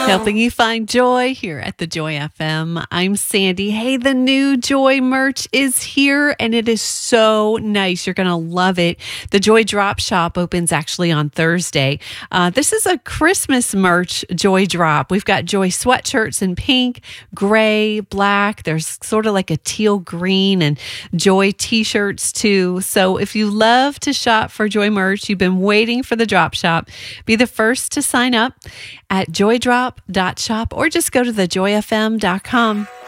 Helping you find joy here at the Joy FM. I'm Sandy. Hey, the new Joy merch is here and it is so nice. You're going to love it. The Joy Drop Shop opens actually on Thursday. This is a Christmas merch Joy Drop. We've got Joy sweatshirts in pink, gray, black. There's sort of like a teal green and Joy t-shirts too. So if you love to shop for Joy merch, you've been waiting for the drop shop, be the first to sign up at joydrop.shop or just go to thejoyfm.com.